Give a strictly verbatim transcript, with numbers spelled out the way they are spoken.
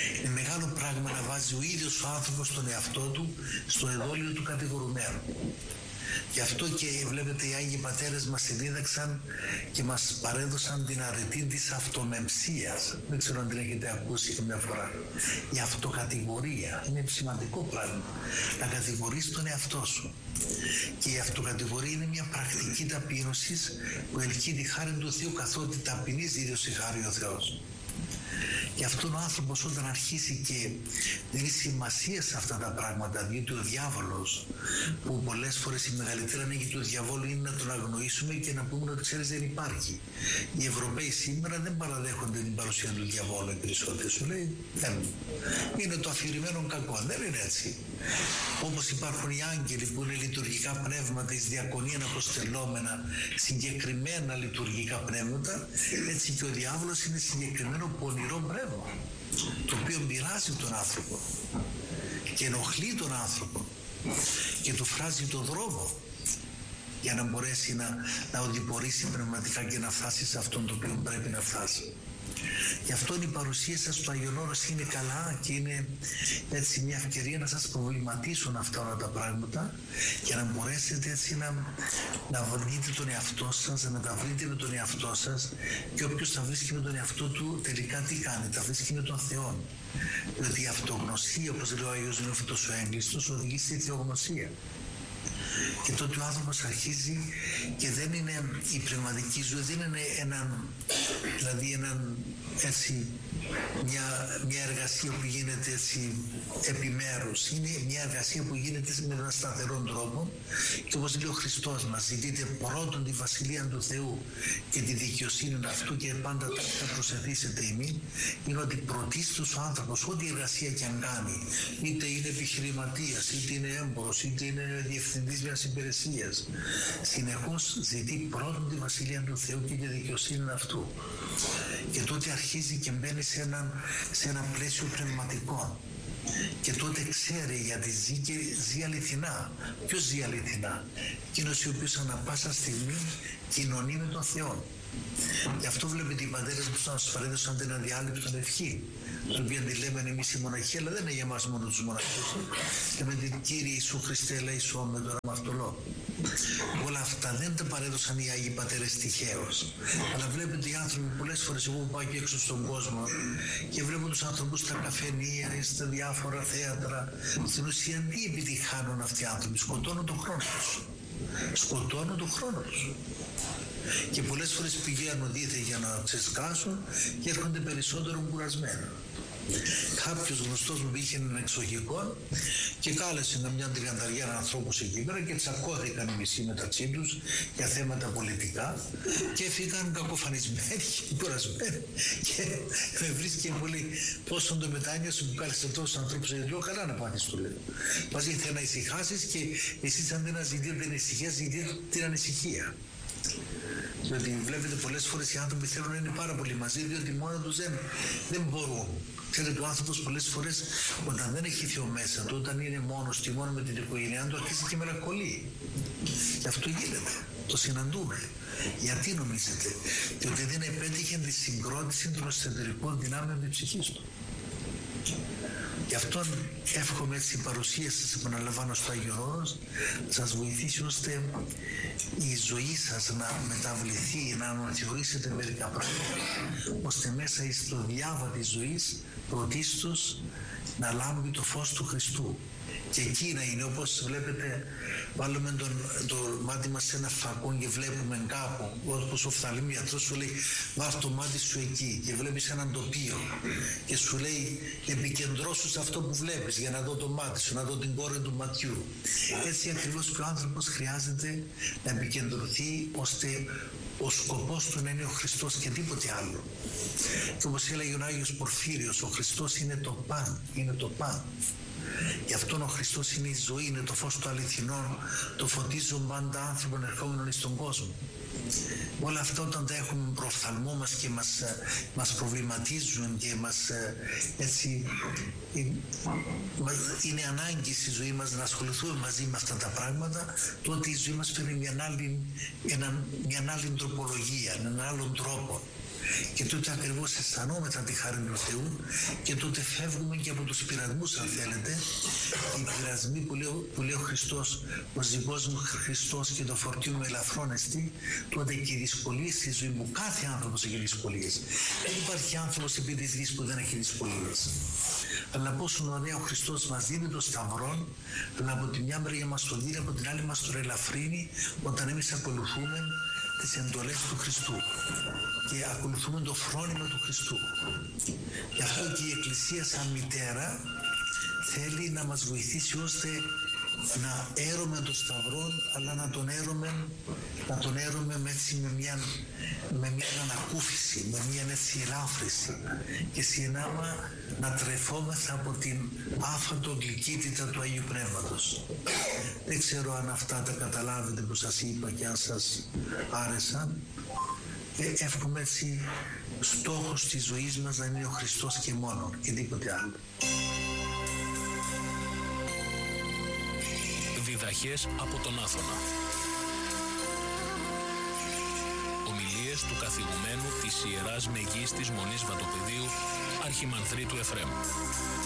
Είναι μεγάλο πράγμα να βάζει ο ίδιος ο άνθρωπος τον εαυτό του στο εδόλιο του κατηγορουμένου. Γι' αυτό και βλέπετε οι Άγιοι Πατέρες μας συνδίδαξαν και μας παρέδωσαν την αρετή της αυτομεμψίας. Δεν ξέρω αν την έχετε ακούσει καμιά φορά. Η αυτοκατηγορία είναι σημαντικό πράγμα. Να κατηγορείς τον εαυτό σου. Και η αυτοκατηγορία είναι μια πρακτική ταπείνωσης που ελκύει τη χάρη του Θεού, καθότι ταπεινής ίδιος η χάρη ο Θεός. Γι' αυτόν ο άνθρωπος όταν αρχίσει και δίνει σημασία σε αυτά τα πράγματα, διότι ο διάβολος, που πολλές φορές η μεγαλύτερη ανάγκη του διαβόλου είναι να τον αγνοήσουμε και να πούμε ότι ξέρεις δεν υπάρχει. Οι Ευρωπαίοι σήμερα δεν παραδέχονται την παρουσία του διαβόλου οι περισσότεροι. Σου λέει δεν. Είναι το αφηρημένο κακό. Δεν είναι έτσι. Όπως υπάρχουν οι άγγελοι που είναι λειτουργικά πνεύματα, εις διακονίαν αποστελόμενα, συγκεκριμένα λειτουργικά πνεύματα, έτσι και ο διάβολος είναι συγκεκριμένο πονηρό πνεύμα, το οποίο πειράζει τον άνθρωπο και ενοχλεί τον άνθρωπο και του φράζει τον δρόμο για να μπορέσει να, να οδηπορήσει πνευματικά και να φτάσει σε αυτόν το οποίο πρέπει να φτάσει. Γι' αυτό η παρουσία σας στο Άγιον Όρος είναι καλά και είναι έτσι μια ευκαιρία να σας προβληματίσουν αυτά όλα τα πράγματα για να μπορέσετε έτσι να, να βρείτε τον εαυτό σας, να τα βρείτε με τον εαυτό σας, και όποιος τα βρίσκει με τον εαυτό του τελικά τι κάνει, τα βρίσκει με τον Θεό. Διότι η αυτογνωσία, όπως λέει ο Άγιος Νεόφυτος ο Έγκλειστος, οδηγεί στη θεογνωσία. Και τότε ο άνθρωπος αρχίζει και δεν είναι η πνευματική ζωή, δεν είναι έναν, δηλαδή έναν, έτσι, μια, μια εργασία που γίνεται έτσι επιμέρους. Είναι μια εργασία που γίνεται με έναν σταθερό τρόπο και όπως λέει ο Χριστός μας, ζητείτε πρώτον τη Βασιλεία του Θεού και τη δικαιοσύνη αυτού και πάντα θα προσεθήσετε ημί. Είναι ότι πρωτίστως ο άνθρωπος, ό,τι εργασία και αν κάνει, είτε είναι επιχειρηματίας, είτε είναι έμπορος, είτε είναι διευθυντής μιας υπηρεσίας, συνεχώς ζητεί πρώτον τη Βασιλεία του Θεού και τη δικαιοσύνη αυτού. Και τότε αρχίζει και μπαίνει σε ένα, σε ένα πλαίσιο πνευματικό. Και τότε ξέρει γιατί ζει και ζει αληθινά. Ποιος ζει αληθινά? Εκείνος ο οποίος ανά πάσα στιγμή κοινωνεί με τον Θεό. Γι' αυτό βλέπετε οι πατέρες που μας παρέδωσαν την αδιάλειπτον ευχή, την οποία τη λέμε εμείς οι μοναχοί, αλλά δεν είναι για μας μόνο τους μοναχούς. Και με την Κύριε Ιησού Χριστέ ελέησόν με τον αμαρτωλό. Όλα αυτά δεν τα παρέδωσαν οι Άγιοι Πατέρες τυχαίως. Αλλά βλέπετε οι άνθρωποι πολλές φορές, εγώ που πάω και έξω στον κόσμο και βλέπω τους άνθρωπους στα καφενεία, στα διάφορα θέατρα, στην ουσία τι επιτυχάνουν αυτοί οι άνθρωποι? Σκοτώνουν τον χρόνο τους. Σκοτώνουν τον χρόνο τους. Και πολλές φορές πηγαίνουν δίθε για να ξεσκάσουν και έρχονται περισσότερο κουρασμένοι. Κάποιος γνωστός μου είχε έναν εξοχικό και κάλεσε να μια τριανταριά ανθρώπους εκεί πέρα και τσακώθηκαν οι μισοί μεταξύ τους για θέματα πολιτικά και έφυγαν κακοφανισμένοι και κουρασμένοι. Και με βρίσκει και μου λέει πόσο το μετάνοιασε που κάλεσε τόσους ανθρώπους. Γιατί λέω καλά να πάθεις, του λέω. Μας ήρθε να ησυχάσεις και εσείς αν δεν ζητείτε την ησυχία, ζητείτε την ανησυχία. Διότι βλέπετε πολλές φορές οι άνθρωποι θέλουν να είναι πάρα πολύ μαζί, διότι μόνο τους δεν, δεν μπορούν. Ξέρετε, ο άνθρωπος πολλές φορές όταν δεν έχει Θεό μέσα του, όταν είναι μόνος και μόνο με την οικογένειά του, αρχίζει και μελαγχολεί. Και αυτό γίνεται. Το συναντούμε. Γιατί νομίζετε? Διότι δεν επέτυχε τη συγκρότηση των εσωτερικών δυνάμεων της ψυχής του. Γι' αυτό εύχομαι έτσι η παρουσία σας, επαναλαμβάνω, στο Άγιον Όρος, να σας βοηθήσει ώστε η ζωή σας να μεταβληθεί, να αναθεωρήσετε μερικά πράγματα, ώστε μέσα στο διάβα της ζωής πρωτίστως να λάμπει το φως του Χριστού. Και εκεί να είναι, όπως βλέπετε, βάλουμε τον, το μάτι μας σε ένα φακό και βλέπουμε κάπου, όπως ο οφθαλμίατρος σου λέει βάζ το μάτι σου εκεί και βλέπεις έναν τοπίο και σου λέει επικεντρώσου σε αυτό που βλέπεις για να δω το μάτι σου, να δω την κόρη του ματιού. Έτσι ακριβώς και ο άνθρωπος χρειάζεται να επικεντρωθεί ώστε ο σκοπός του να είναι ο Χριστός και τίποτε άλλο. Και όπως έλεγε ο Άγιος Πορφύριος, ο Χριστός είναι το παν, είναι το παν. Γι' αυτόν ο Χριστός είναι η ζωή, είναι το φως του αληθινό, το φωτίζουν πάντα άνθρωπον ερχόμενων στον κόσμο. Όλα αυτά όταν τα έχουμε προφθαλμό μας και μας, μας προβληματίζουν και μας έτσι είναι ανάγκη στη ζωή μας να ασχοληθούμε μαζί με αυτά τα πράγματα, τότε η ζωή μας παίρνει μια άλλη, ένα, μια άλλη τροπολογία, έναν άλλον τρόπο. Και τότε ακριβώς αισθανόμεθα τη χάρη του Θεού και τότε φεύγουμε και από τους πειρασμούς, αν θέλετε. Οι πειρασμοί που λέει, που λέει ο Χριστός, ο ζυγός μου Χριστός και το φορτίο μου ελαφρώνεστη, τότε και οι δυσκολίες στη ζωή μου, κάθε άνθρωπος έχει δυσκολίες. Δεν υπάρχει άνθρωπος επί της γης που δεν έχει δυσκολίες. Αλλά πόσο ωραία ο Χριστός μας δίνει το σταυρό, αλλά από τη μια μεριά μας το δίνει, από την άλλη μας το ελαφρύνει, όταν εμείς ακολουθούμε τις εντολές του Χριστού και ακολουθούμε το φρόνημα του Χριστού. Γι' αυτό και η Εκκλησία σαν μητέρα θέλει να μας βοηθήσει ώστε να έρωμε τον Σταυρό, αλλά να τον έρωμε, να τον έρωμε με, έτσι, με, μια, με μια ανακούφιση, με μια έτσι ελάφρυση και συνάμα να τρεφόμεθα από την άφαντο γλυκύτητα του Αγίου Πνεύματος. Δεν ξέρω αν αυτά τα καταλάβετε που σας είπα και αν σας άρεσαν. Ε, εύχομαι έτσι στόχος της ζωής μας να είναι ο Χριστός και μόνο και τίποτε άλλο. Διδαχές από τον Άθωνα. Ομιλίες του καθηγουμένου της Ιεράς Μεγίστης Μονής Βατοπεδίου Αρχιμανδρίτου Εφραίμ.